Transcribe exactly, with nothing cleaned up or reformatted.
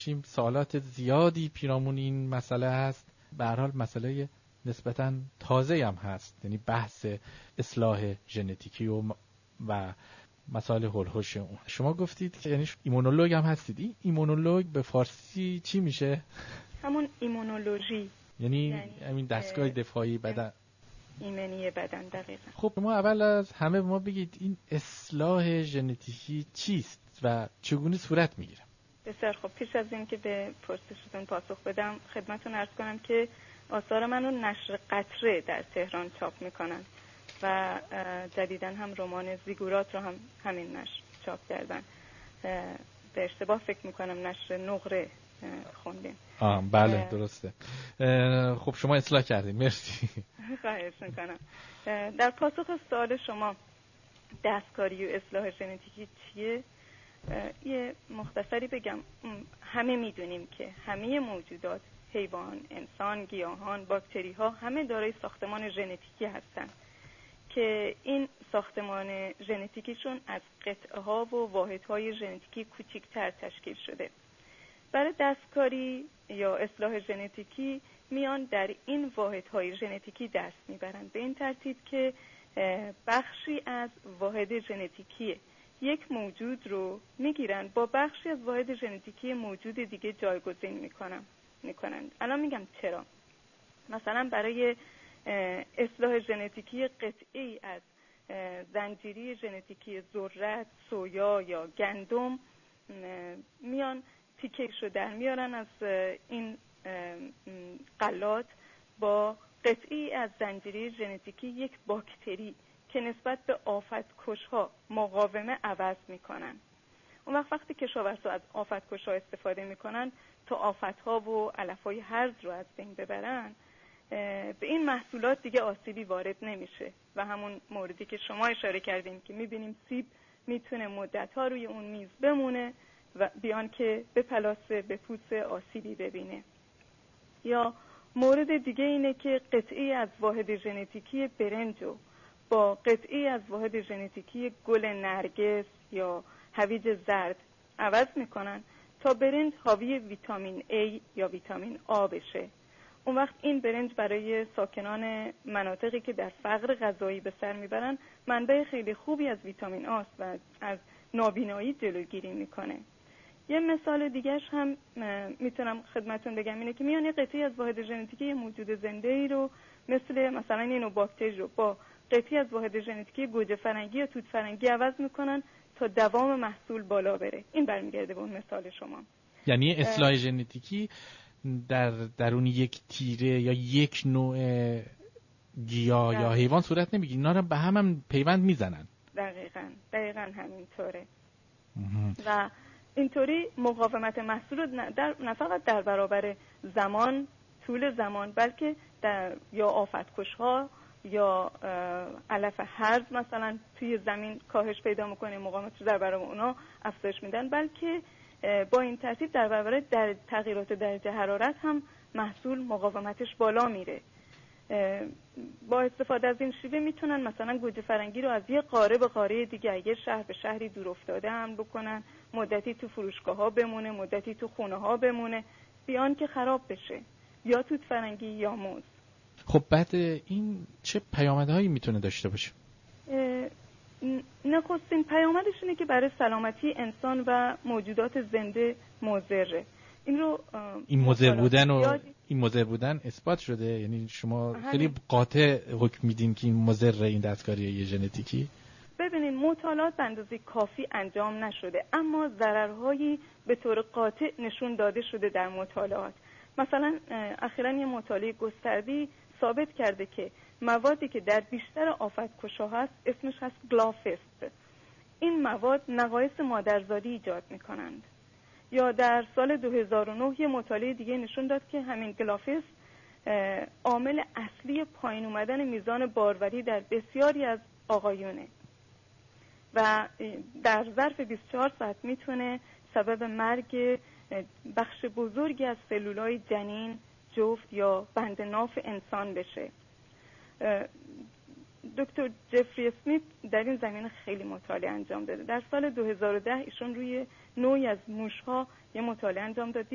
سوالات زیادی پیرامون این مسئله هست. به هر حال مسئله نسبتاً تازه هم هست، یعنی بحث اصلاح ژنتیکی و و مسائل هول‌هوش اون. شما گفتید که یعنی ایمونولوگ هم هستید. این ایمونولوگ به فارسی چی میشه؟ همون ایمونولوژی، یعنی, یعنی همین دستگاه دفاعی بدن، ایمنی بدن. دقیقاً. خب ما اول از همه ما بگید این اصلاح ژنتیکی چیست و چگونه صورت میگیره؟ بسیار خب، پیش از این که به پرسشتون پاسخ بدم خدمتتون عرض کنم که آثار منو نشر قطره در تهران چاپ میکنن و جدیداً هم رمان زیگورات رو هم همین نشر چاپ کردن. به اشتباه فکر میکنم نشر نقره خوندیم. آه بله درسته. خب شما اصلاح کردین، مرسی. خواهش میکنم. در پاسخ سوال شما دستکاری و اصلاح ژنتیکی چیه؟ یه مختصری بگم. همه میدونیم که همه موجودات، حیوان، انسان، گیاهان، باکتری ها همه دارای ساختمان ژنتیکی هستن که این ساختمان ژنتیکیشون از قطعه ها و واحد های ژنتیکی کوچکتر تشکیل شده. برای دستکاری یا اصلاح ژنتیکی میان در این واحد های ژنتیکی دست میبرن به این ترتیب که بخشی از واحد ژنتیکی یک موجود رو میگیرن با بخشی از واحد ژنتیکی موجود دیگه جایگزین میکنن میکنن الان میگم چرا. مثلا برای اصلاح ژنتیکی قطعی از زنجیره ژنتیکی ذرت، سویا یا گندم میان تیکه‌شو در میارن از این غلات با قطعی از زنجیره ژنتیکی یک باکتری که نسبت به آفت‌کش‌ها مقاومه عوض میکنن. اون وقت وقتی کشاورزا از آفت‌کش‌ها استفاده میکنن تا آفت‌ها و علف‌های هرز رو از بین ببرن، به این محصولات دیگه آسیبی وارد نمیشه و همون موردی که شما اشاره کردین که میبینیم سیب میتونه مدت‌ها روی اون میز بمونه و بیان که به پلاسه به پوست آسیبی ببینه. یا مورد دیگه اینه که قطعی از واحد ژنتیکی برنجو با قطعی از واحد ژنتیکی گل نرگس یا هویج زرد عوض میکنن تا برنج حاوی ویتامین A یا ویتامین آ بشه. اون وقت این برنج برای ساکنان مناطقی که در فقر غذایی به سر میبرن منبع خیلی خوبی از ویتامین آ است و از نابینایی جلوگیری میکنه. یه مثال دیگهش هم میتونم خدمتون بگم اینه که میان یه قطعی از واحد ژنتیکی موجود زنده ای رو مثل مثلا اینو باکتری رو با قطعی از واحد ژنتیکی گوجه فرنگی یا توت فرنگی عوض میکنن تا دوام محصول بالا بره. این برمیگرده به اون مثال شما. یعنی اصلاح ژنتیکی در درون یک تیره یا یک نوع گیاه یا حیوان صورت نمیگیره، اینا رو به هم هم پیوند میزنن. دقیقاً دقیقاً همینطوره. و اینطوری مقاومت محصول رو در نه فقط در برابر زمان، طول زمان، بلکه در یا آفت‌کش‌ها یا علف هرز مثلا توی زمین کاهش پیدا میکنه، مقاومت رو در برابر اونا افزایش میدن، بلکه با این ترتیب در برابر در تغییرات درجه حرارت هم محصول مقاومتش بالا میره. با استفاده از این شیوه میتونن مثلا گوجه فرنگی رو از یه قاره به قاره دیگه، یه شهر به شهری دور افتاده هم بکنن، مدتی تو فروشگاه ها بمونه، مدتی تو خونه ها بمونه، بیان که خراب بشه، یا توت فرنگی یا موز. خب بعد این چه پیامدهایی میتونه داشته باشه؟ نخستین پیامدش اینه که برای سلامتی انسان و موجودات زنده مضره. این رو این مضر بودن و این مضر بودن اثبات شده؟ یعنی شما خیلی قاطع حکم میدین که این مضر این دستکاری ژنتیکی؟ ببینید مطالعات به اندازه کافی انجام نشده، اما ضررهایی به طور قاطع نشون داده شده در مطالعات. مثلا اخیراً یه مطالعه گسترده‌ای ثابت کرده که موادی که در بیشتر آفت‌کش‌ها هست اسمش هست گلافست. این مواد نقایص مادرزادی ایجاد میکنند. یا در سال دو هزار و نه یه مطالعه دیگه نشون داد که همین گلافست عامل اصلی پایین اومدن میزان باروری در بسیاری از آقایونه و در ظرف بیست و چهار ساعت میتونه سبب مرگ بخش بزرگی از سلولای جنین، جفت یا بند ناف انسان بشه. دکتر جفری اسمیت در این زمینه خیلی مطالعه انجام داده. در سال دو هزار و ده ایشون روی نوعی از موش‌ها یه مطالعه انجام داد